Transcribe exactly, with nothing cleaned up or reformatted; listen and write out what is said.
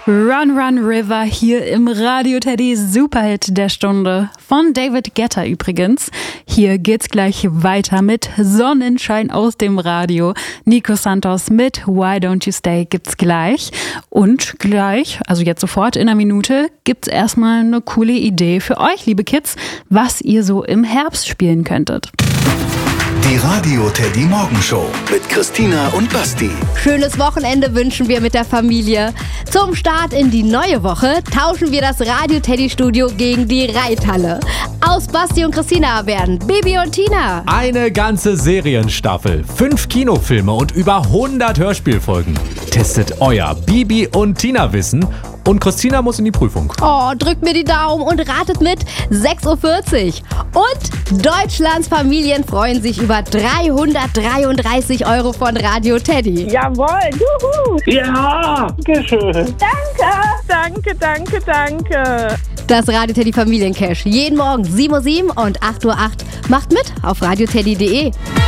Run Run River hier im Radio Teddy Superhit der Stunde von David Guetta übrigens. Hier geht's gleich weiter mit Sonnenschein aus dem Radio. Nico Santos mit Why Don't You Stay gibt's gleich. Und gleich, also jetzt sofort in einer Minute, gibt's erstmal eine coole Idee für euch, liebe Kids, was ihr so im Herbst spielen könntet. Die Radio Teddy Morgenshow mit Christina und Basti. Schönes Wochenende wünschen wir mit der Familie. Zum Start in die neue Woche tauschen wir das Radio Teddy Studio gegen die Reithalle. Aus Basti und Christina werden Bibi und Tina. Eine ganze Serienstaffel, fünf Kinofilme und über hundert Hörspielfolgen. Testet euer Bibi und Tina Wissen. Und Christina muss in die Prüfung. Oh, drückt mir die Daumen und ratet mit. sechs Uhr vierzig. Und Deutschlands Familien freuen sich über dreihundertdreiunddreißig Euro von Radio Teddy. Jawohl, juhu. Ja, dankeschön. Danke, danke, danke, danke. Das Radio Teddy Familiencash. Jeden Morgen sieben Uhr sieben und acht Uhr acht. Macht mit auf radioteddy punkt de.